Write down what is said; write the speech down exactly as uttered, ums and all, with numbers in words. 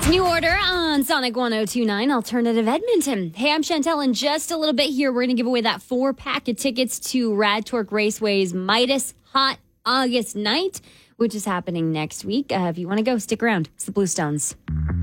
New Order on Sonic one oh two point nine Alternative Edmonton. Hey, I'm Chantel. In just a little bit here, we're going to give away that four pack of tickets to Rad Torque Raceway's Midas Hot August Night, which is happening next week. Uh, if you want to go, stick around. It's the Blue Stones.